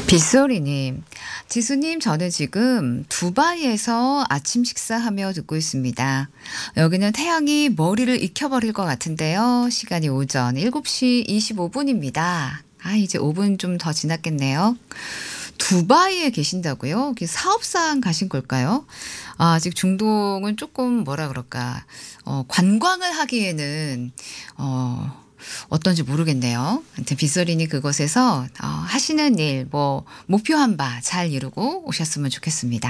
빗소리님, 지수님, 저는 지금 두바이에서 아침 식사하며 듣고 있습니다. 여기는 태양이 머리를 익혀버릴 것 같은데요. 시간이 오전 7시 25분입니다. 아, 이제 5분 좀 더 지났겠네요. 두바이에 계신다고요? 사업상 가신 걸까요? 아, 아직 중동은 조금 뭐라 그럴까, 관광을 하기에는, 어떤지 모르겠네요. 아무튼 빗소리니 그곳에서 하시는 일, 목표한 바 잘 이루고 오셨으면 좋겠습니다.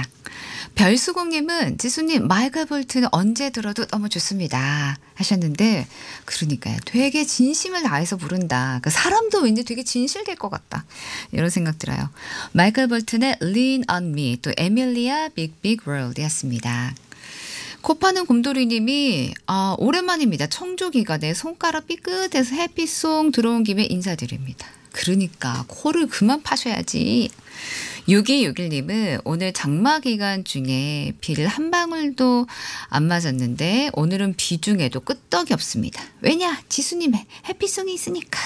별수공님은 지수님 마이클 볼트는 언제 들어도 너무 좋습니다 하셨는데, 그러니까요. 되게 진심을 다해서 부른다. 그 사람도 왠지 되게 진실될 것 같다. 이런 생각 들어요. 마이클 볼튼의 Lean on Me, 또 에밀리아 Big Big World이었습니다. 코파는 곰돌이님이 오랜만입니다. 청조 기간에 손가락 삐끗해서 해피송 들어온 김에 인사드립니다. 그러니까 코를 그만 파셔야지. 6261님은 오늘 장마 기간 중에 비를 한 방울도 안 맞았는데 오늘은 비 중에도 끄떡이 없습니다. 왜냐? 지수님의 해피송이 있으니까.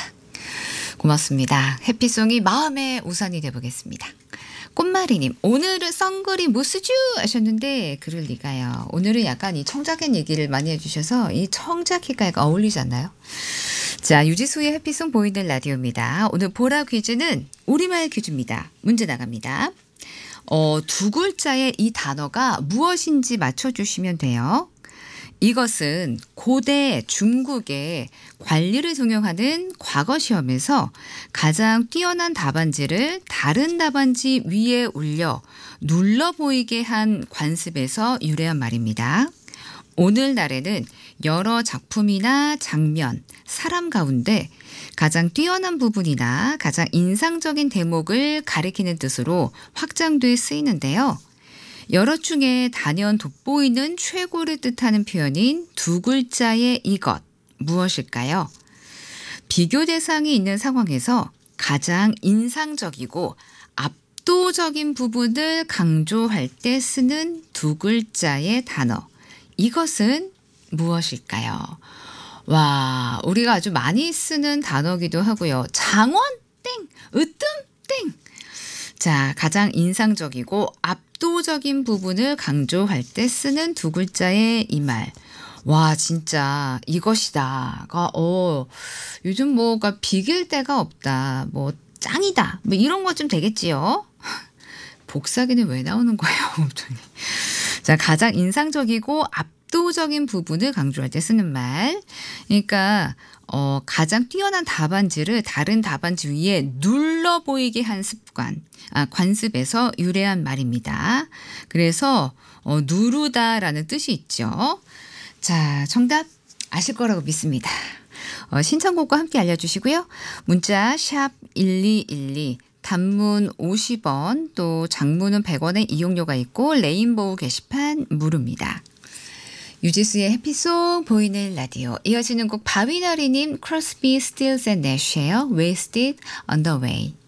고맙습니다. 해피송이 마음의 우산이 되보겠습니다. 꽃마리님, 오늘은 썬글이 무스주 하셨는데 그럴 리가요. 오늘은 약간 이 청자켓 얘기를 많이 해주셔서 이 청자켓과 약간 어울리지 않나요? 자, 유지수의 해피송 보이는 라디오입니다. 오늘 보라 퀴즈는 우리말 퀴즈입니다. 문제 나갑니다. 두 글자의 이 단어가 무엇인지 맞춰주시면 돼요. 이것은 고대 중국의 관리를 종용하는 과거 시험에서 가장 뛰어난 답안지를 다른 답안지 위에 올려 눌러 보이게 한 관습에서 유래한 말입니다. 오늘날에는 여러 작품이나 장면, 사람 가운데 가장 뛰어난 부분이나 가장 인상적인 대목을 가리키는 뜻으로 확장돼 쓰이는데요. 여러 중에 단연 돋보이는 최고를 뜻하는 표현인 두 글자의 이것, 무엇일까요? 비교 대상이 있는 상황에서 가장 인상적이고 압도적인 부분을 강조할 때 쓰는 두 글자의 단어, 이것은 무엇일까요? 와, 우리가 아주 많이 쓰는 단어기도 하고요. 장원 땡, 으뜸 땡. 자, 가장 인상적이고 압도적인 부분을 강조할 때 쓰는 두 글자의 이 말. 와, 진짜 이것이다가 요즘 뭐가 비길 데가 없다. 짱이다. 이런 것 좀 되겠지요. 복사기는 왜 나오는 거예요? 자, 가장 인상적이고 압도적인 부분을 강조할 때 쓰는 말. 그러니까 가장 뛰어난 답안지를 다른 답안지 위에 눌러 보이게 한 습관, 관습에서 유래한 말입니다. 그래서 누르다라는 뜻이 있죠. 자, 정답 아실 거라고 믿습니다. 신청곡과 함께 알려주시고요. 문자 샵 1212, 단문 50원, 또 장문은 100원의 이용료가 있고 레인보우 게시판 무료입니다. 유지수의 해피송 보이는 라디오. 이어지는 곡 바비너리님 크로스비 스틸스 앤 내쉬예요. Wasted on the way.